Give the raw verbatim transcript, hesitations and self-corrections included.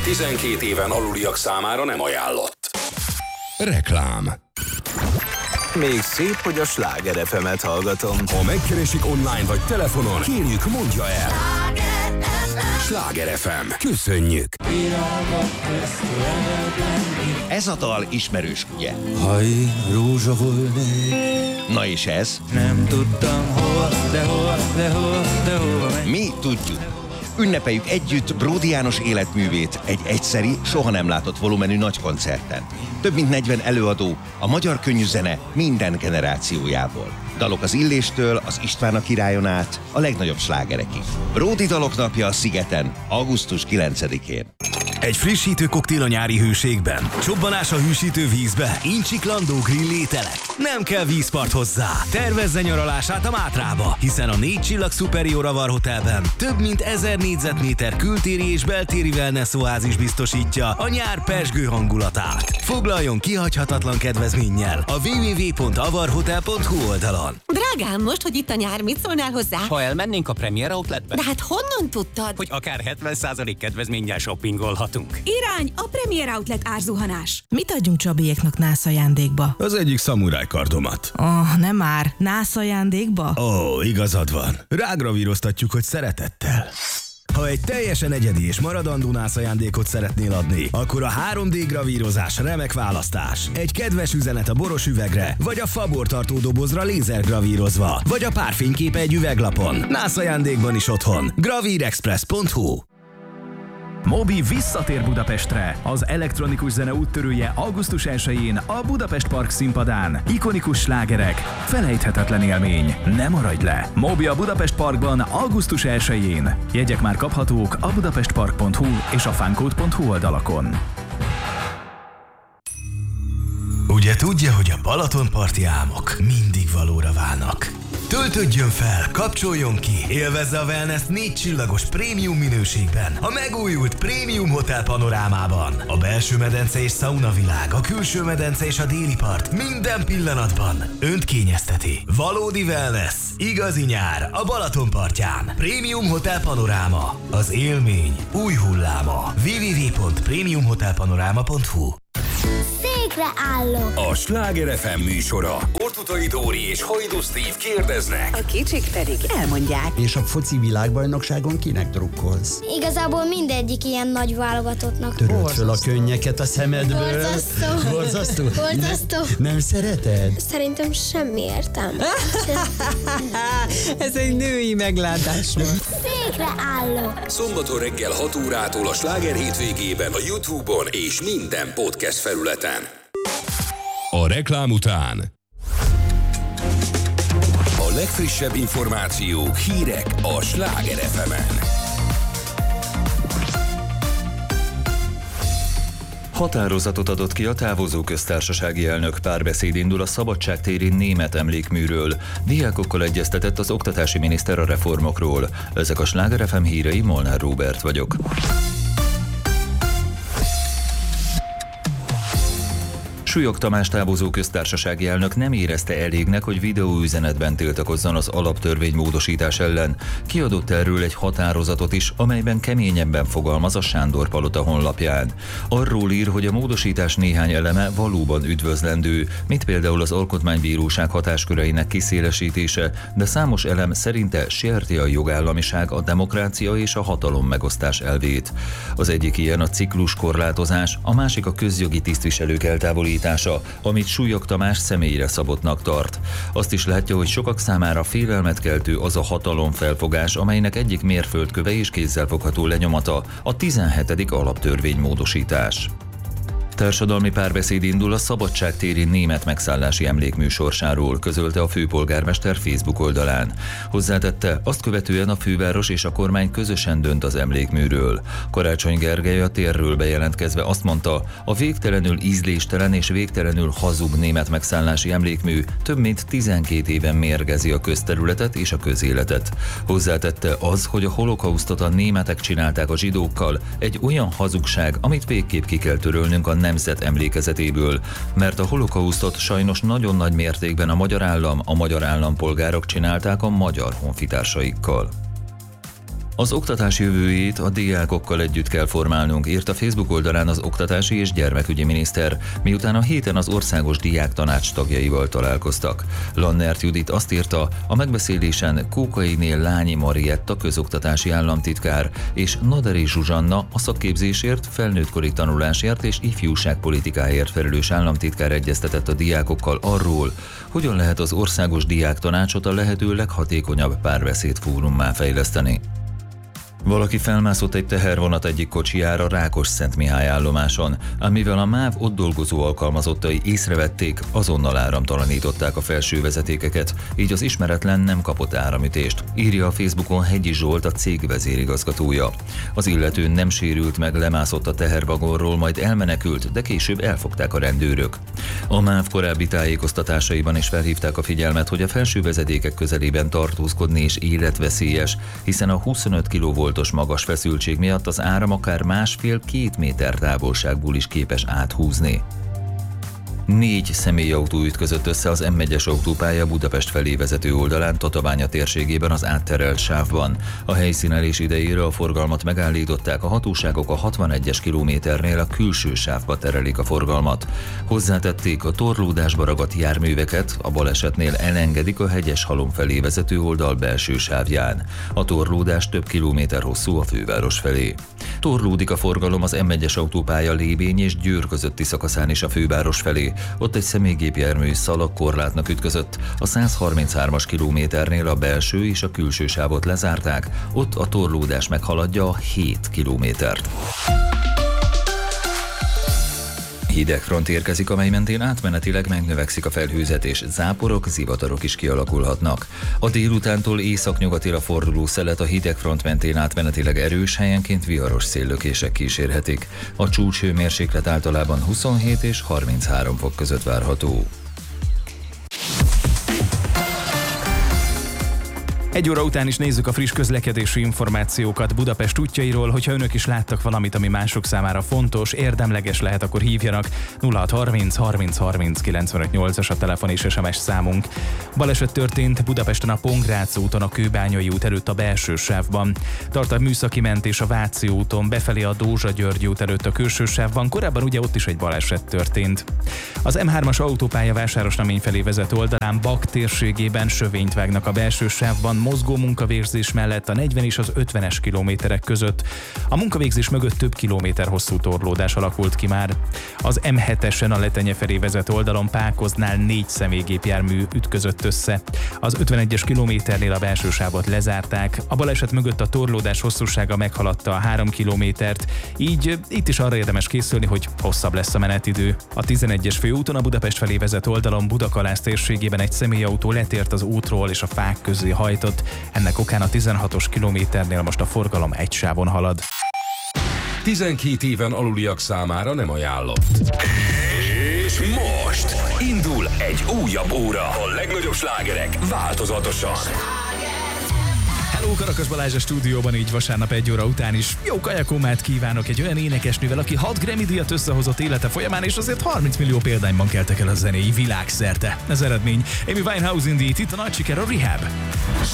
tizenkét éven aluliak számára nem ajánlott. Reklám. Még szép, hogy a Sláger ef emet hallgatom. Ha megkeresik online vagy telefonon, kérjük, mondja el. Sláger ef em. Köszönjük! Ez a dal ismerős, ugye? Ha én rózsa volnék. Na és ez? Nem tudtam hol, de hol, de hol, de hol. Mi tudjuk. Ünnepeljük együtt Bródi János életművét egy egyszeri, soha nem látott volumenű nagy koncerten. Több mint negyven előadó, a magyar könnyűzene minden generációjából. Dalok az Illéstől, az István a királyon át, a legnagyobb slágerekig. Bródi dalok napja a Szigeten, augusztus kilencedikén. Egy frissítő koktél a nyári hőségben, csobbanás a hűsítő vízbe, incsiklandó grill ételek. Nem kell vízpart hozzá. Tervezze nyaralását a Mátrába, hiszen a négy csillag Superior Avar Hotelben több mint ezer négyzetméter kültéri és beltéri wellness oázis biztosítja a nyár pezsgő hangulatát. Foglaljon kihagyhatatlan kedvezménnyel a double-u double-u double-u pont avarhotel pont hu oldalon. Drágám, most, hogy itt a nyár, mit szólnál hozzá? Ha elmennénk a Premier Outletbe? De hát honnan tudtad? Hogy akár hetven százalék kedvezménnyel shoppingolhatunk. Irány a Premier Outlet árzuhanás. Mit adjunk Csabiéknak nász ajándékba? Az egyik szamuráj kardomat. Oh, nem már. Nász ajándékba? Ó, oh, igazad van. Rágravíroztatjuk, hogy szeretettel. Ha egy teljesen egyedi és maradandó nász ajándékot szeretnél adni, akkor a három dé gravírozás remek választás. Egy kedves üzenet a boros üvegre, vagy a fabortartó dobozra lézergravírozva, vagy a párfényképe egy üveglapon. Nász ajándékban is otthon. gravírexpress pont hu. Mobi visszatér Budapestre. Az elektronikus zene úttörője augusztus elsején a Budapest Park színpadán. Ikonikus slágerek, felejthetetlen élmény. Ne maradj le! Mobi a Budapest Parkban augusztus elsején. Jegyek már kaphatók a budapestpark pont hu és a funcode pont hu oldalakon. Ugye tudja, hogy a Balatonparti álmok mindig valóra válnak. Töltődjön fel, kapcsoljon ki, élvezze a wellness négy csillagos prémium minőségben, a megújult Prémium Hotel panorámában. A belső medence és szauna világ, a külső medence és a déli part minden pillanatban önt kényezteti. Valódi wellness, igazi nyár a Balaton partján. Prémium Hotel panoráma, az élmény új hulláma. double-u double-u double-u pont prémium hotel panoráma pont hu. Székre állok. A Sláger ef em műsora. Ortutai Dóri és Hajdú Steve kérdeznek. A kicsik pedig elmondják. És a foci világbajnokságon kinek drukkolsz? Igazából mindegyik ilyen nagy válogatottnak. Töröd föl a könnyeket a szemedből. Borzasztó. Borzasztó? Borzasztó. Ne, nem szereted? Szerintem semmi értelme. Ez egy női meglátás volt. Székre állok. Szombaton reggel hat órától a Sláger hétvégében a YouTube-on és minden podcast felületen. A reklám után a legfrissebb információk, hírek a Sláger ef emen. Határozatot adott ki a távozó köztársasági elnök. Párbeszéd indul a Szabadságtéri német emlékműről. Diákokkal egyeztetett az oktatási miniszter a reformokról. Ezek a Sláger ef em hírei, Molnár Róbert vagyok. Súlyog Tamás távozó köztársasági elnök nem érezte elégnek, hogy videóüzenetben tiltakozzon az alaptörvény módosítás ellen. Kiadott erről egy határozatot is, amelyben keményebben fogalmaz a Sándor Palota honlapján. Arról ír, hogy a módosítás néhány eleme valóban üdvözlendő, mint például az Alkotmánybíróság hatásköreinek kiszélesítése, de számos elem szerinte sérti a jogállamiság, a demokrácia és a hatalom megosztás elvét. Az egyik ilyen a cikluskorlátozás, a másik a közjogi tisztviselők eltávolítása, amit Súlyog Tamás személyre szabottnak tart. Azt is látja, hogy sokak számára félelmet keltő az a hatalomfelfogás, amelynek egyik mérföldköve és kézzelfogható lenyomata a tizenhetedik alaptörvénymódosítás. Társadalmi párbeszéd indul a Szabadságtéri német megszállási emlékmű sorsáról, közölte a főpolgármester Facebook oldalán. Hozzátette, azt követően a főváros és a kormány közösen dönt az emlékműről. Karácsony Gergely a térről bejelentkezve azt mondta, a végtelenül ízléstelen és végtelenül hazug német megszállási emlékmű több mint tizenkét éven mérgezi a közterületet és a közéletet. Hozzátette, az, hogy a holokausztot a németek csinálták a zsidókkal, egy olyan hazugság, amit végképp ki kell törölnünk a nemzet emlékezetéből, mert a holokausztot sajnos nagyon nagy mértékben a magyar állam, a magyar állampolgárok csinálták a magyar honfitársaikkal. Az oktatás jövőjét a diákokkal együtt kell formálnunk, írt a Facebook oldalán az oktatási és gyermekügyi miniszter, miután a héten az országos diáktanács tagjaival találkoztak. Lannert Judit azt írta, a megbeszélésen Kókainél Lányi Marietta közoktatási államtitkár és Naderi Zsuzsanna a szakképzésért, felnőttkori tanulásért és ifjúságpolitikáért felelős államtitkár egyeztetett a diákokkal arról, hogyan lehet az országos diáktanácsot a lehető leghatékonyabb párbeszéd fórummá fejleszteni. Valaki felmászott egy tehervonat egyik kocsijára Rákosszentmihály állomáson, ám mivel a MÁV ott dolgozó alkalmazottai észrevették, azonnal áramtalanították a felső vezetékeket, így az ismeretlen nem kapott áramütést, írja a Facebookon Hegyi Zsolt, a cég vezérigazgatója. Az illető nem sérült meg, lemászott a tehervagonról, majd elmenekült, de később elfogták a rendőrök. A MÁV korábbi tájékoztatásaiban is felhívták a figyelmet, hogy a felső vezetékek közelében tartózkodni is életveszélyes, hiszen a huszonöt kilovoltos magas feszültség miatt az áram akár másfél-két méter távolságból is képes áthúzni. Négy személyautó ütközött össze az M egyes autópálya Budapest felé vezető oldalán Tatabánya térségében az átterelt sávban. A helyszínelés idejére a forgalmat megállították, a hatóságok a hatvanegyes kilométernél a külső sávba terelik a forgalmat. Hozzátették, a torlódásba ragadt járműveket, a balesetnél elengedik a Hegyeshalom felé vezető oldal belső sávján. A torlódás több kilométer hosszú a főváros felé. Torlódik a forgalom az M egyes autópálya Lébény és Győr közötti szakaszán is a főváros felé. Ott egy személygépjármű szalagkorlátnak ütközött, a százharminchárom kilométernél a belső és a külső sávot lezárták, ott a torlódás meghaladja a hét kilométert. Hideg front érkezik, amely mentén átmenetileg megnövekszik a felhőzet, és záporok, zivatarok is kialakulhatnak. A délutántól északnyugatira forduló szelet a hideg front mentén átmenetileg erős, helyenként viharos széllökések kísérhetik. A csúcshőmérséklet általában huszonhét és harminchárom fok között várható. Egy óra után is nézzük a friss közlekedési információkat Budapest útjairól, hogyha önök is láttak valamit, ami mások számára fontos, érdemleges lehet, akkor hívjanak. nulla hat harminc harminc harminc kilencvenöt nyolcas a telefon és es em es számunk. Baleset történt Budapesten a Pongrác úton, a Kőbányai út előtt a belső sávban. Tart a műszaki mentés a Váci úton, befelé a Dózsa-György út előtt a külső sávban, korábban ugye ott is egy baleset történt. Az M hármas autópálya Vásárosnamény felé vezető oldalán Bak térségében sövényt vágnak a belső sávban, mozgó munkavégzés mellett a negyven és az ötvenes kilométerek között. A munkavégzés mögött több kilométer hosszú torlódás alakult ki már. Az M hetesen a Letenye felé vezető oldalon Pákoznál négy személygépjármű ütközött össze. Az ötvenegyes kilométernél a belső sávot lezárták, a baleset mögött a torlódás hosszúsága meghaladta a három kilométert, így itt is arra érdemes készülni, hogy hosszabb lesz a menetidő. A tizenegyes főúton a Budapest felé vezető oldalon Budakalász térségében egy személyautó letért az útról és a fák közé hajtott. Ennek okán a tizenhatos kilométernél most a forgalom egy sávon halad. tizenkét éven aluliak számára nem ajánlott. És most indul egy újabb óra. A legnagyobb slágerek változatosan. Hello, Karakas Balázs a stúdióban, így vasárnap egy óra után is. Jó kajakomát kívánok egy olyan énekesnővel, aki hat Grammy díjat összehozott élete folyamán, és azért harminc millió példányban keltek el a zenéi világszerte. Ez eredmény. Amy Winehouse indít, itt a nagy siker, a Rehab.